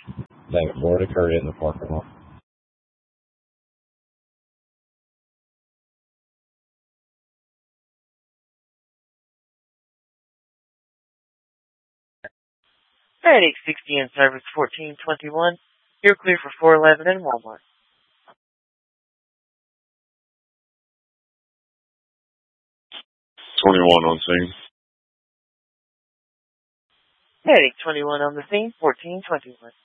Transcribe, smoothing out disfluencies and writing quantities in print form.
Thank Lord occurred in the parking lot. At 860 in service 1421. You're clear for 411 in Walmart. 21 on scene. At 821 on the scene, 1421.